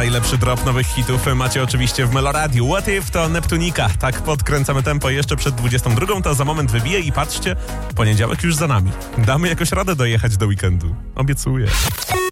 najlepszy drop nowych hitów macie oczywiście w Meloradiu. What If to Neptunika. Tak podkręcamy tempo jeszcze przed 22, to za moment wybije i patrzcie, poniedziałek już za nami. Damy jakoś radę dojechać do weekendu. Obiecuję.